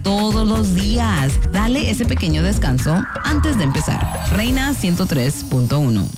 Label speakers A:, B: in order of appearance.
A: todos los días. Dale ese pequeño descanso antes de empezar. Reina 103.1.